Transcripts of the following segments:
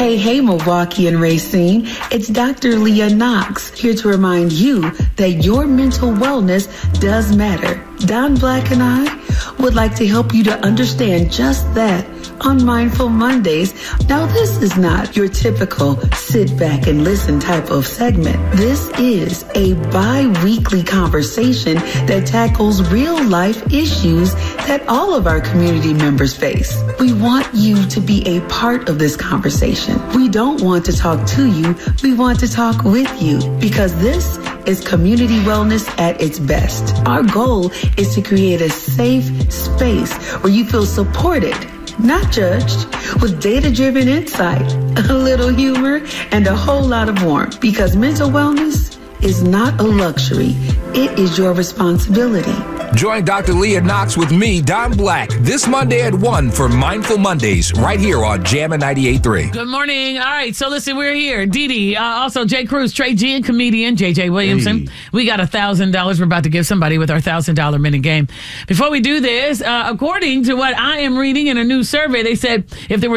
Hey, Milwaukee and Racine. It's Dr. Leah Knox here to remind you that your mental wellness does matter. Don Black and I would like to help you to understand just that on Mindful Mondays. Now, this is not your typical sit back and listen type of segment. This is a bi-weekly conversation that tackles real life issues that all of our community members face. We want you to be a part of this conversation. We don't want to talk to you. We want to talk with you because this is community wellness at its best. Our goal is to create a safe space where you feel supported, not judged, with data-driven insight, a little humor, and a whole lot of warmth. Because mental wellness is not a luxury. It is your responsibility. Join Dr. Leah Knox with me, Don Black, this Monday at 1 for Mindful Mondays, right here on Jammin' 98.3. Good morning. All right, so listen, we're here. Dee Dee, also Jay Cruz, Trey G, and comedian J.J. Williamson. Hey. We got $1,000 we're about to give somebody with our $1,000 minute game. Before we do this, according to what I am reading in a new survey, they said if there were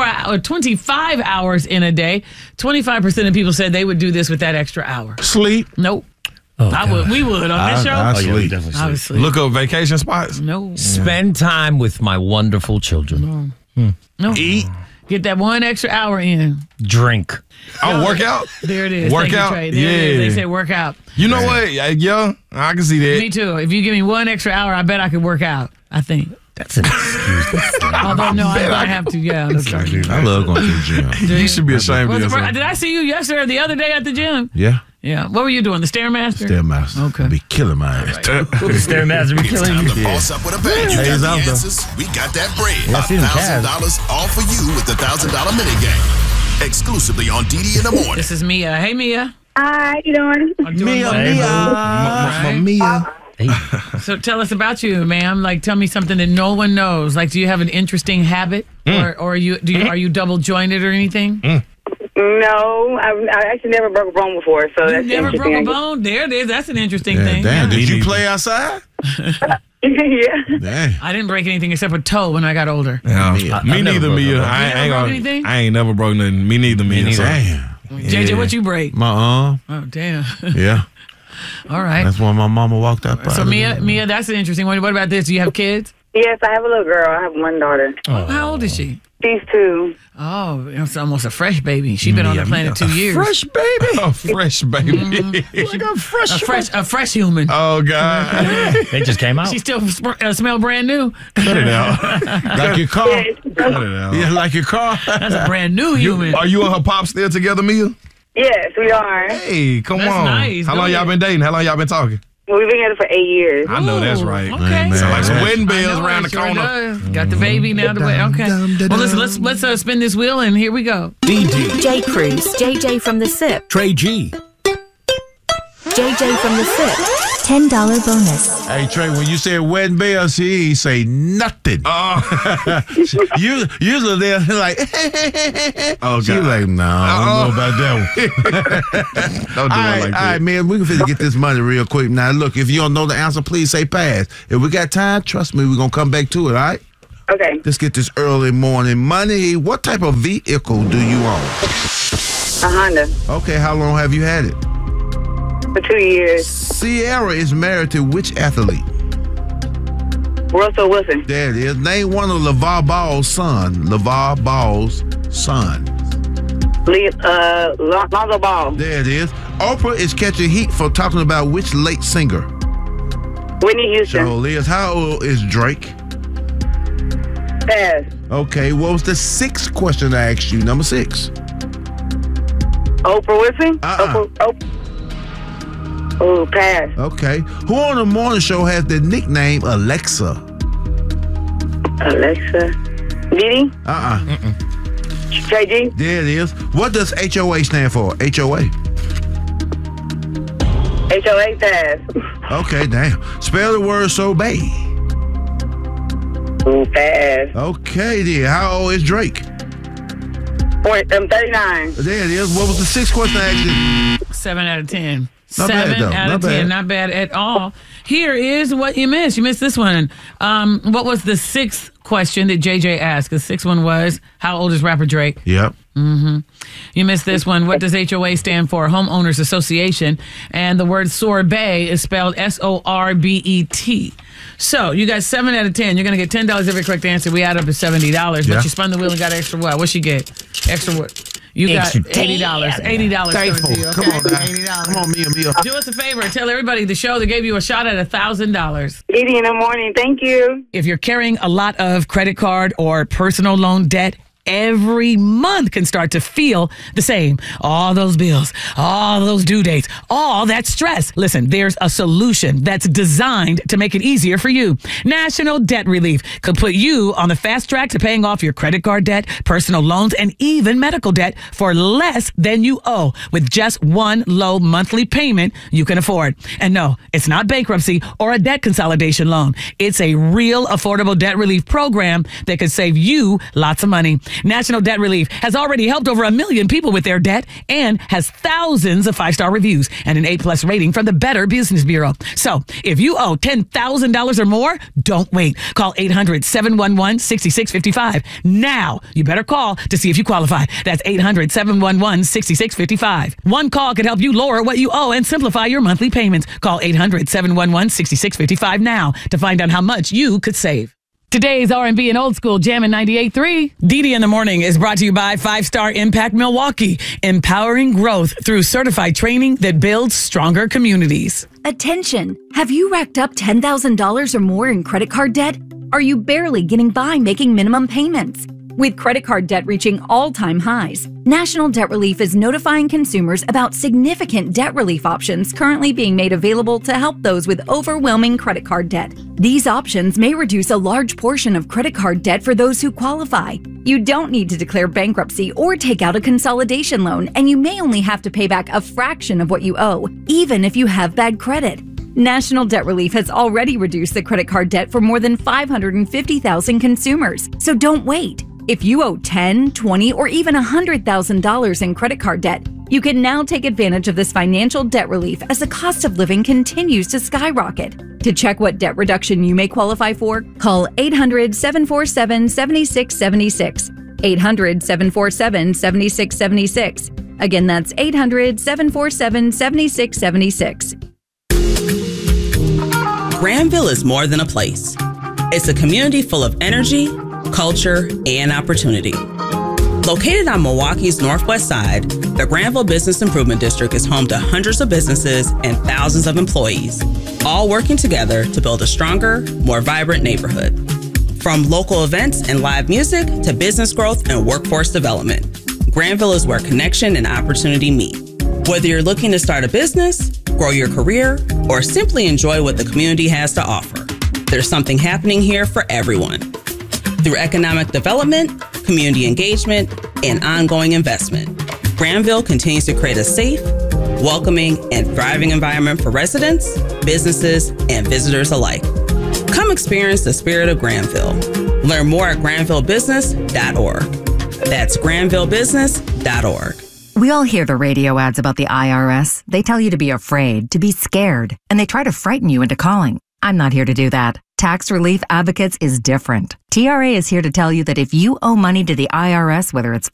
25 hours in a day, 25% of people said they would do this with that extra hour. Sleep? Nope. Oh, we would on this show. I sleep. I would sleep. Look up vacation spots. No. Spend time with my wonderful children. No. Eat. Get that one extra hour in. Drink. Oh, work out. There it is. Work out. There it is. They say work out. You know what? Yeah, I can see that. Me too. If you give me one extra hour, I bet I could work out. I think. That's an excuse. Although, no, I have to. Yeah, I'm sorry. I love going to the gym. You should be ashamed of yourself. Did I see you yesterday or the other day at the gym? Yeah. Yeah. What were you doing? The Stairmaster? Stairmaster. Okay. Be killing my ass. The Stairmaster be killing you. It's time to boss up with a bag. You got the answers. We got that bread. $1,000 all for you with the $1,000 minute game. Exclusively on DD in the morning. This is Mia. Hey, Mia. Hi, how you doing? Mia. Hey. So tell us about you, ma'am. Like, tell me something that no one knows. Like, do you have an interesting habit, or are you double jointed or anything? No, I actually never broke a bone before, so that's never broke interesting. a bone. There it is. That's an interesting thing. Damn, Yeah. did you play outside? Yeah. Damn. I didn't break anything except a toe when I got older. Me neither, Mia. I ain't never broke nothing. Me neither, Mia. Damn. JJ, what you break? My arm. Oh, damn. Yeah. All right. That's when my mama walked up. So Mia, that's an interesting one. What about this? Do you have kids? Yes, I have a little girl. I have one daughter. Oh, how old is she? She's 2. Oh, it's almost a fresh baby. She's been on the planet 2 years. Fresh baby. A fresh baby. Like A fresh human. Oh, God. They just came out. She still smell brand new. Cut it out. Like your car. Cut it out. Yeah, like your car. That's a brand new human. Are you and her pop still together, Mia? Yes, we are. Hey, come That's on. nice. How long y'all been dating? How long y'all been talking? We've been together for 8 years. I know that's right. Okay. Man. So like some wedding bells I know, around the it sure corner. does. Got the baby now. Okay. Well, listen, let's spin this wheel and here we go. DD. Jay Cruz. JJ from the SIP. Trey G. JJ from the SIP. $10 bonus. Hey, Trey, when you said wedding bells, she ain't say nothing. Usually they're like, oh, God. She like, no, I don't know about that one. Don't do it like that. All right, man, we can finna get this money real quick. Now, look, if you don't know the answer, please say pass. If we got time, trust me, we're going to come back to it, all right? Okay. Let's get this early morning money. What type of vehicle do you own? A Honda. Okay, how long have you had it? For 2 years. Sierra is married to which athlete? Russell Wilson. There it is. Name one of LeVar Ball's son. LeVar Ball's son. Lonzo Ball. There it is. Oprah is catching heat for talking about which late singer? Whitney Houston. So, Liz, how old is Drake? Pass. Okay, what was the sixth question I asked you? Number 6. Oprah Wilson? Oh, pass. Okay. Who on the morning show has the nickname Alexa? Alexa. Didi? Trey G? There it is. What does HOA stand for? HOA. HOA pass. Okay, damn. Spell the word sorbet. Oh, pass. Okay, then. How old is Drake? 39. There it is. What was the sixth question I asked you? 7 out of 10. Not 7 bad, though. out Not of 10. bad. Not bad at all. Here is what you missed. You missed this one. What was the sixth question that JJ asked? The sixth one was, how old is rapper Drake? Yep. Mm-hmm. You missed this one. What does HOA stand for? Homeowners Association. And the word sorbet is spelled SORBET. So you got 7 out of 10. You're going to get $10 every correct answer. We add up to $70. But you spun the wheel and got extra what? What'd she get? Extra what? You got $80. $80. Thankful. To you, okay? Come on, now. $80. Come on, Mia. Do us a favor. Tell everybody the show that gave you a shot at $1,000. Didi in the morning. Thank you. If you're carrying a lot of credit card or personal loan debt, every month can start to feel the same. All those bills, all those due dates, all that stress. Listen, there's a solution that's designed to make it easier for you. National Debt Relief could put you on the fast track to paying off your credit card debt, personal loans, and even medical debt for less than you owe with just one low monthly payment you can afford. And no, it's not bankruptcy or a debt consolidation loan. It's a real affordable debt relief program that could save you lots of money. National Debt Relief has already helped over 1 million people with their debt and has thousands of 5-star reviews and an A+ rating from the Better Business Bureau. So if you owe $10,000 or more, don't wait. Call 800-711-6655. Now, you better call to see if you qualify. That's 800-711-6655. One call could help you lower what you owe and simplify your monthly payments. Call 800-711-6655 now to find out how much you could save. Today's R&B and Old School Jam in 98.3. Didi in the Morning is brought to you by 5-Star Impact Milwaukee, empowering growth through certified training that builds stronger communities. Attention! Have you racked up $10,000 or more in credit card debt? Are you barely getting by making minimum payments? With credit card debt reaching all-time highs, National Debt Relief is notifying consumers about significant debt relief options currently being made available to help those with overwhelming credit card debt. These options may reduce a large portion of credit card debt for those who qualify. You don't need to declare bankruptcy or take out a consolidation loan, and you may only have to pay back a fraction of what you owe, even if you have bad credit. National Debt Relief has already reduced the credit card debt for more than 550,000 consumers, so don't wait. If you owe $10,000, $20,000, or even $100,000 in credit card debt, you can now take advantage of this financial debt relief as the cost of living continues to skyrocket. To check what debt reduction you may qualify for, call 800-747-7676. 800-747-7676. Again, that's 800-747-7676. Granville is more than a place. It's a community full of energy, culture, and opportunity. Located on Milwaukee's northwest side, the Granville Business Improvement District is home to hundreds of businesses and thousands of employees, all working together to build a stronger, more vibrant neighborhood. From local events and live music to business growth and workforce development, Granville is where connection and opportunity meet. Whether you're looking to start a business, grow your career, or simply enjoy what the community has to offer, there's something happening here for everyone. Through economic development, community engagement, and ongoing investment, Granville continues to create a safe, welcoming, and thriving environment for residents, businesses, and visitors alike. Come experience the spirit of Granville. Learn more at granvillebusiness.org. That's granvillebusiness.org. We all hear the radio ads about the IRS. They tell you to be afraid, to be scared, and they try to frighten you into calling. I'm not here to do that. Tax Relief Advocates is different. TRA is here to tell you that if you owe money to the IRS, whether it's